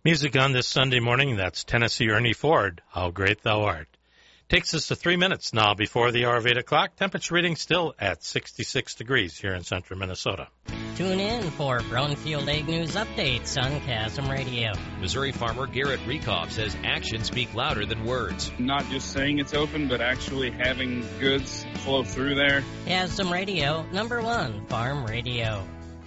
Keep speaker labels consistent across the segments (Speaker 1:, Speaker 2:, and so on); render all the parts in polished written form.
Speaker 1: Music on this Sunday morning, that's Tennessee Ernie Ford, How Great Thou Art. Takes us to 3 minutes now before the hour of 8 o'clock. Temperature reading still at 66 degrees here in central Minnesota.
Speaker 2: Tune in for Brownfield Ag News updates on Chasm Radio.
Speaker 3: Missouri farmer Garrett Rekoff says actions speak louder than words.
Speaker 4: Not just saying it's open, but actually having goods flow through there.
Speaker 2: Chasm Radio, #1 farm radio.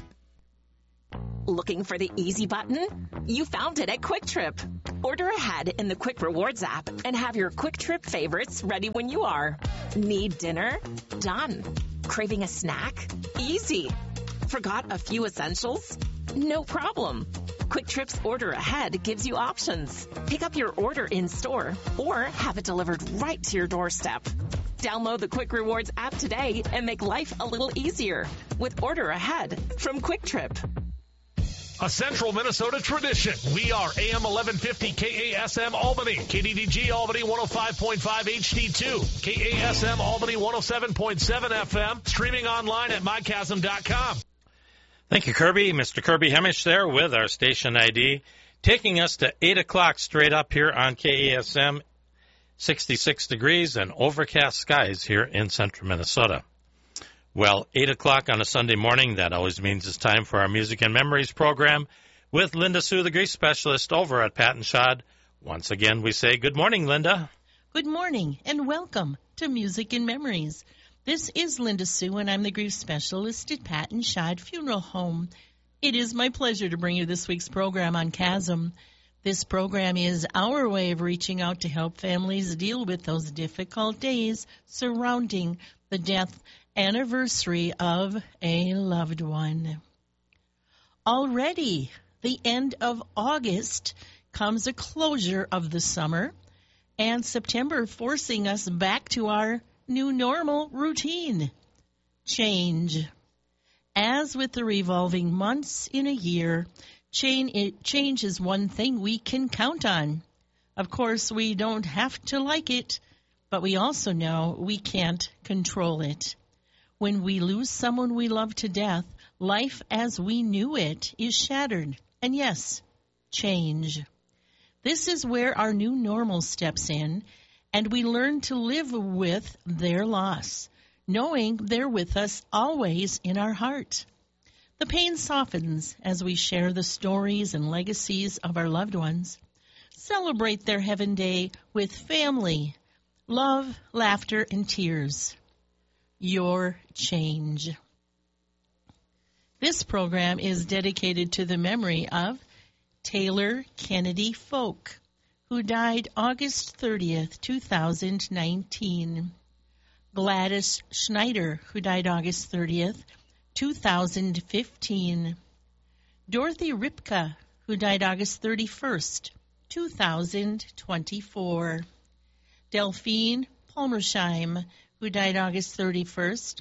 Speaker 5: Looking for the easy button? You found it at Quick Trip. Order ahead in the Quick Rewards app and have your Quick Trip favorites ready when you are. Need dinner? Done. Craving a snack? Easy. Forgot a few essentials? No problem. Quick Trip's Order Ahead gives you options. Pick up your order in store or have it delivered right to your doorstep. Download the Quick Rewards app today and make life a little easier with Order Ahead from Quick Trip.
Speaker 6: A central Minnesota tradition. We are AM 1150 KASM Albany, KDDG Albany 105.5 HD2, KASM Albany 107.7 FM, streaming online at mychasm.com.
Speaker 1: Thank you, Kirby. Mr. Kirby Hemish there with our station ID, taking us to 8 o'clock straight up here on KASM, 66 degrees and overcast skies here in central Minnesota. Well, 8 o'clock on a Sunday morning, that always means it's time for our Music and Memories program with Linda Sue, the grief specialist over at Pat and Shad. Once again, we say good morning, Linda.
Speaker 7: Good morning, and welcome to Music and Memories. This is Linda Sue, and I'm the grief specialist at Pat and Shad Funeral Home. It is my pleasure to bring you this week's program on Chasm. This program is our way of reaching out to help families deal with those difficult days surrounding the death anniversary of a loved one. Already, the end of August comes a closure of the summer, and September forcing us back to our new normal routine. Change. As with the revolving months in a year, change is one thing we can count on. Of course, we don't have to like it, but we also know we can't control it. When we lose someone we love to death, life as we knew it is shattered. And yes, change. This is where our new normal steps in, and we learn to live with their loss, knowing they're with us always in our heart. The pain softens as we share the stories and legacies of our loved ones. Celebrate their heaven day with family, love, laughter, and tears. Your change. This program is dedicated to the memory of Taylor Kennedy Folk, who died August 30th, 2019. Gladys Schneider, who died August 30th, 2015. Dorothy Ripka, who died August 31st, 2024. Delphine Palmersheim, who died August 31st,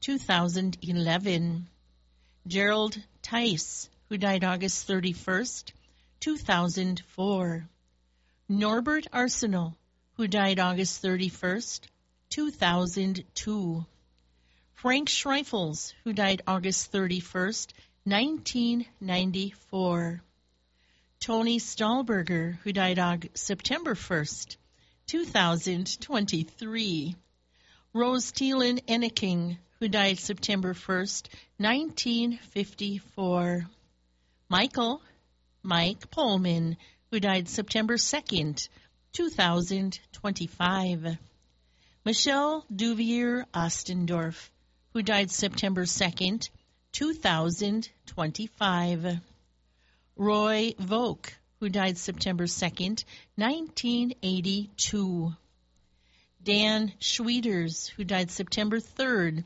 Speaker 7: 2011. Gerald Tice, who died August 31st, 2004. Norbert Arsenal, who died August 31st, 2002. Frank Schreifels, who died August 31st, 1994. Tony Stahlberger, who died September 1st, 2023. Rose Thielen Enneking, who died September 1st, 1954. Mike Pullman, who died September 2nd, 2025. Michelle Duvier Ostendorf, who died September 2nd, 2025. Roy Volk, who died September 2nd, 1982. Dan Schwieters, who died September 3rd,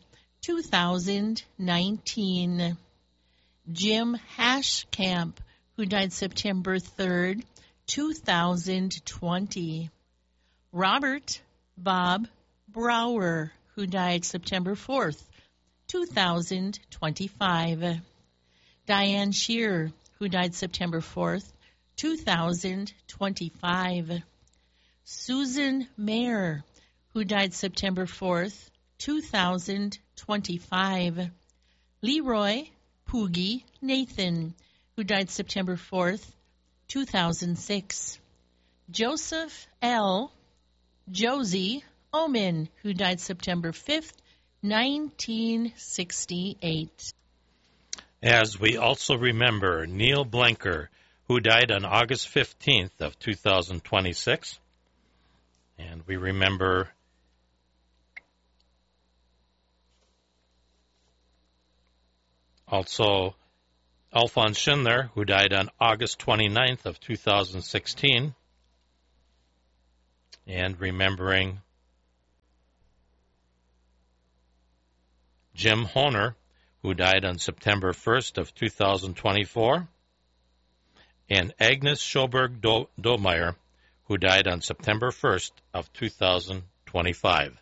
Speaker 7: 2019. Jim Hashkamp, who died September 3rd, 2020. Robert Bob Brower, who died September 4th, 2025. Diane Shearer, who died September 4th, 2025. Susan Mayer, who died September 4th, 2025. Leroy Poogie Nathan, who died September 4th, 2006. Joseph L. Josie Omen, who died September 5th, 1968.
Speaker 1: As we also remember Neil Blenker, who died on August 15th of 2026. And we remember also Alphonse Schindler, who died on August 29th of 2016. And remembering Jim Hohner, who died on September 1st of 2024, and Agnes Schoberg Domeyer, who died on September 1st of 2025.